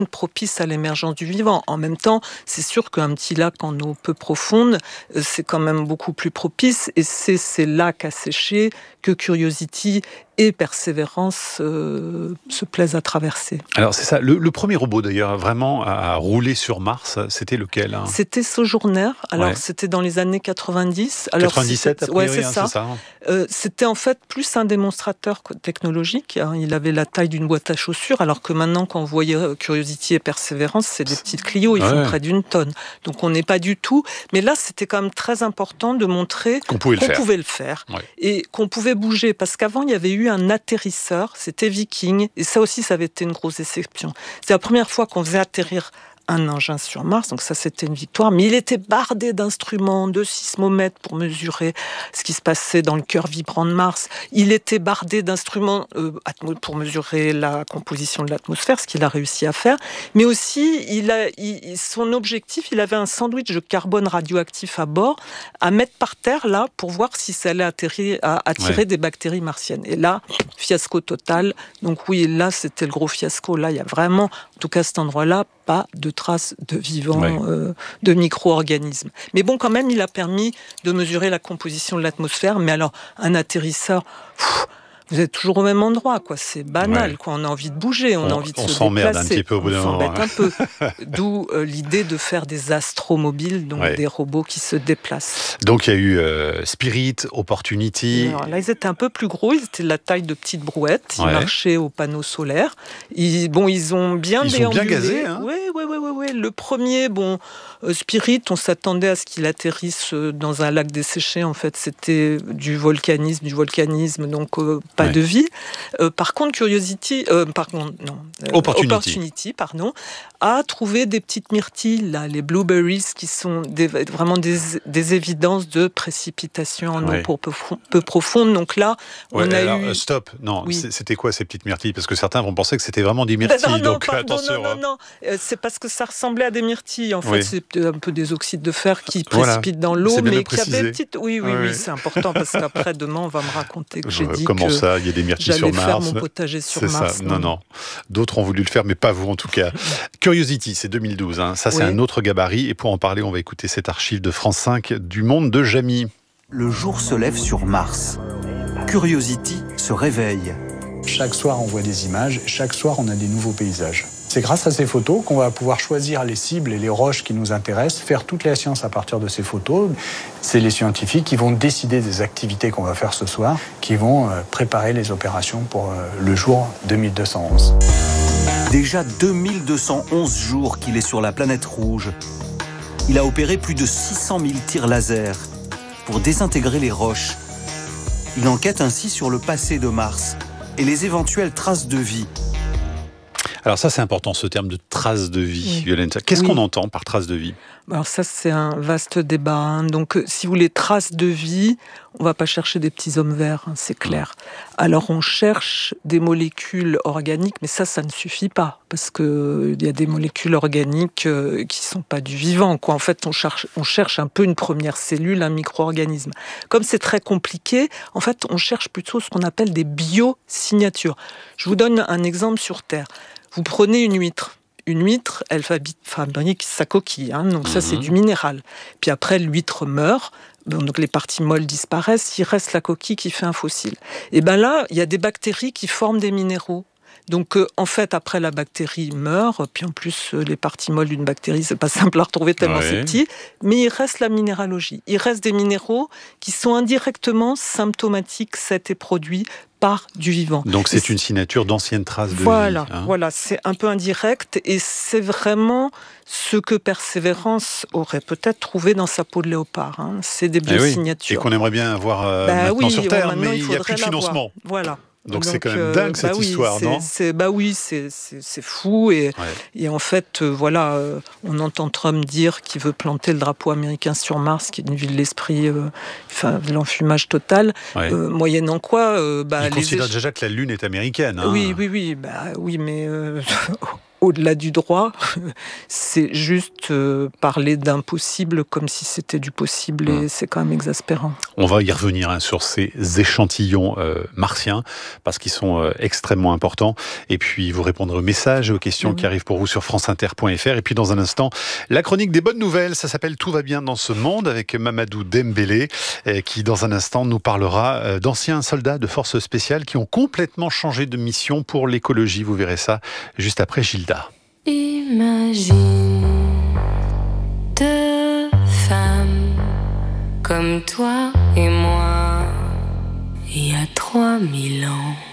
propice à l'émergence du vivant. En même temps, c'est sûr qu'un petit lac en eau peu profonde, c'est quand même beaucoup plus propice, et c'est ces lacs asséchés que Curiosity et Persévérance se plaisent à traverser. Alors c'est ça, le premier robot d'ailleurs vraiment à rouler sur Mars, c'était lequel, hein? C'était Sojourner, alors c'était dans les années 90. Alors 97 a priori, c'est ça. c'est ça. C'était en fait plus un démonstrateur technologique, hein. Il avait la taille d'une boîte à chaussures, alors que maintenant quand vous voyez Curiosity et Persévérance, c'est des petites Clio, ils font près d'une tonne. Donc on n'est pas du tout, mais là c'était quand même très important de montrer qu'on pouvait le faire et qu'on pouvait bouger, parce qu'avant il y avait eu un atterrisseur, c'était Viking, et ça aussi ça avait été une grosse déception. C'est la première fois qu'on faisait atterrir un engin sur Mars, donc ça c'était une victoire, mais il était bardé d'instruments, de sismomètres pour mesurer ce qui se passait dans le cœur vibrant de Mars. Il était bardé d'instruments pour mesurer la composition de l'atmosphère, ce qu'il a réussi à faire, mais aussi son objectif, il avait un sandwich de carbone radioactif à bord à mettre par terre là pour voir si ça allait attirer des bactéries martiennes. Et là, fiasco total. Donc oui, là c'était le gros fiasco. Là, il y a vraiment, en tout cas à cet endroit-là, pas de traces de vivants, de micro-organismes. Mais bon, quand même, il a permis de mesurer la composition de l'atmosphère. Mais alors, un atterrisseur, vous êtes toujours au même endroit, quoi. C'est banal, quoi. On a envie de bouger, on a envie de se déplacer. On s'emmerde un petit peu au bout d'un moment. On s'embête un peu. D'où l'idée de faire des astromobiles, donc des robots qui se déplacent. Donc il y a eu Spirit, Opportunity. Alors là, ils étaient un peu plus gros, ils étaient de la taille de petites brouettes, ils marchaient aux panneaux solaires. Ils ont bien déambulé. Ils ont bien gazé, hein. Oui. Le premier, Spirit, on s'attendait à ce qu'il atterrisse dans un lac desséché. En fait, c'était du volcanisme, donc pas de vie. Par contre, Opportunity, a trouvé des petites myrtilles, là, les blueberries, qui sont vraiment des évidences de précipitation en eau peu profonde. Donc là, stop. Non, c'était quoi ces petites myrtilles? Parce que certains vont penser que c'était vraiment des myrtilles. Attention. Non. C'est parce que ça ressemblait à des myrtilles. En fait, c'est un peu des oxydes de fer qui précipitent dans l'eau, mais qui avaient des petites. Oui, c'est important, parce qu'après demain, on va me raconter que j'ai dit comment ça, il y a des myrtilles sur Mars. J'allais faire mon potager sur Mars. Ça. Non. D'autres ont voulu le faire, mais pas vous en tout cas. Curiosity, c'est 2012. Hein. Ça, c'est un autre gabarit. Et pour en parler, on va écouter cette archive de France 5 du monde de Jamy. Le jour se lève sur Mars. Curiosity se réveille. Chaque soir, on voit des images. Chaque soir, on a des nouveaux paysages. C'est grâce à ces photos qu'on va pouvoir choisir les cibles et les roches qui nous intéressent, faire toute la science à partir de ces photos. C'est les scientifiques qui vont décider des activités qu'on va faire ce soir, qui vont préparer les opérations pour le jour 2211. Déjà 2211 jours qu'il est sur la planète rouge. Il a opéré plus de 600 000 tirs laser pour désintégrer les roches. Il enquête ainsi sur le passé de Mars et les éventuelles traces de vie. Alors ça, c'est important, ce terme de traces de vie, Violenta. Qu'est-ce qu'on entend par traces de vie? Alors ça, c'est un vaste débat. Hein. Donc, si vous voulez traces de vie, on va pas chercher des petits hommes verts, hein, c'est clair. Alors, on cherche des molécules organiques, mais ça ne suffit pas, parce que il y a des molécules organiques qui sont pas du vivant, quoi. En fait, on cherche un peu une première cellule, un micro-organisme. Comme c'est très compliqué, en fait, on cherche plutôt ce qu'on appelle des biosignatures. Je vous donne un exemple sur Terre. Vous prenez une huître. Une huître, elle fabrique sa coquille, hein, donc ça c'est du minéral. Puis après, l'huître meurt, donc les parties molles disparaissent, il reste la coquille qui fait un fossile. Et bien là, il y a des bactéries qui forment des minéraux. Donc en fait, après la bactérie meurt, puis en plus les parties molles d'une bactérie, c'est pas simple à retrouver tellement c'est petit, mais il reste la minéralogie. Il reste des minéraux qui sont indirectement symptomatiques, et produits par du vivant. Donc c'est une signature d'anciennes traces de vie. Voilà, c'est un peu indirect, et c'est vraiment ce que Persévérance aurait peut-être trouvé dans sa peau de léopard. Hein. C'est des biosignatures. Et qu'on aimerait bien avoir maintenant sur Terre, mais il n'y a plus de financement. Voilà. Donc c'est quand même dingue cette histoire, non ? C'est fou, et en fait, on entend Trump dire qu'il veut planter le drapeau américain sur Mars, qui est une ville de l'esprit, de l'enfumage total, moyennant quoi... il considère déjà que la Lune est américaine. Hein. Oui, mais... au-delà du droit, c'est juste parler d'impossible comme si c'était du possible et c'est quand même exaspérant. On va y revenir sur ces échantillons martiens parce qu'ils sont extrêmement importants. Et puis vous répondrez aux messages et aux questions qui arrivent pour vous sur franceinter.fr. Et puis dans un instant, la chronique des bonnes nouvelles. Ça s'appelle Tout va bien dans ce monde avec Mamadou Dembélé qui dans un instant nous parlera d'anciens soldats de forces spéciales qui ont complètement changé de mission pour l'écologie. Vous verrez ça juste après Gilda. Imagine deux femmes comme toi et moi, il y a 3000 ans.